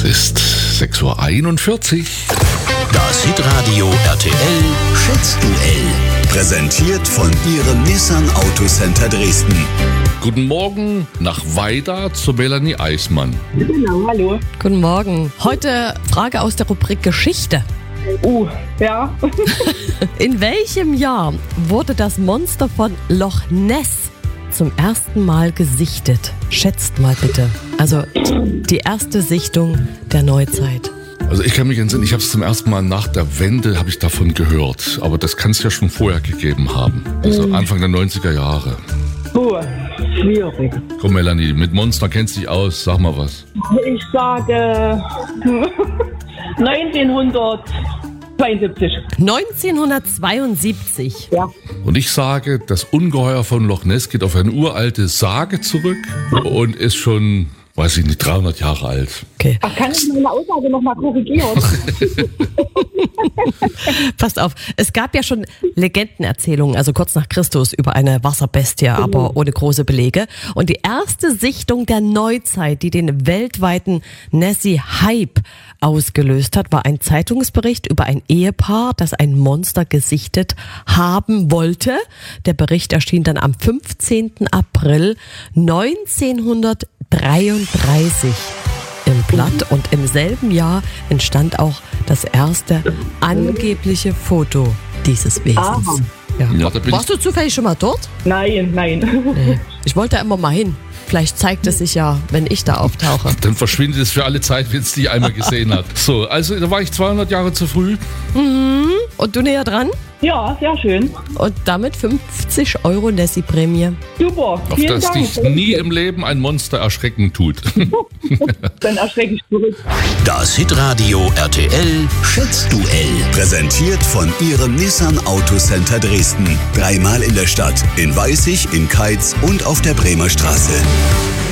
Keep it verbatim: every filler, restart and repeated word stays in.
Es ist sechs Uhr einundvierzig. Das Hitradio R T L Schätzduell. Präsentiert von Ihrem Nissan Autocenter Dresden. Guten Morgen nach Weida zu Melanie Eismann. Genau, hallo. Guten Morgen. Heute Frage aus der Rubrik Geschichte. Uh, ja. In welchem Jahr wurde das Monster von Loch Ness zum ersten Mal gesichtet? Schätzt mal bitte. Also die erste Sichtung der Neuzeit. Also ich kann mich entsinnen, ich habe es zum ersten Mal nach der Wende habe ich davon gehört. Aber das kann es ja schon vorher gegeben haben. Also Anfang der neunziger Jahre. Uh, schwierig. Komm Melanie, mit Monster kennst du dich aus, sag mal was. Ich sage neunzehnhundertzweiundsiebzig. neunzehnhundertzweiundsiebzig. Ja. Und ich sage, das Ungeheuer von Loch Ness geht auf eine uralte Sage zurück und ist schon, weiß ich nicht, dreihundert Jahre alt. Okay. Ach, kann ich meine Aussage nochmal korrigieren? Passt auf, es gab ja schon Legendenerzählungen, also kurz nach Christus, über eine Wasserbestie, aber ohne große Belege. Und die erste Sichtung der Neuzeit, die den weltweiten Nessie-Hype ausgelöst hat, war ein Zeitungsbericht über ein Ehepaar, das ein Monster gesichtet haben wollte. Der Bericht erschien dann am fünfzehnten April neunzehnhundertdreiunddreißig im Blatt und im selben Jahr entstand auch das erste angebliche Foto dieses Wesens. Aha. Ja. Ja, da bin Warst du zufällig schon mal dort? Nein, nein. Nee. Ich wollte da immer mal hin. Vielleicht zeigt es sich ja, wenn ich da auftauche. Dann verschwindet es für alle Zeit, wenn es die einmal gesehen hat. So, also da war ich zweihundert Jahre zu früh. Und du näher dran? Ja, sehr schön. Und damit fünfzig Euro Nessie-Prämie. Super. Auf Vielen dass Dank. dich nie im Leben ein Monster erschrecken tut. Dann erschrecke ich zurück. Das Hitradio R T L Schätzduell. Präsentiert von Ihrem Nissan Autocenter Dresden. Dreimal in der Stadt. In Weißig, in Keitz und auf der Bremer Straße.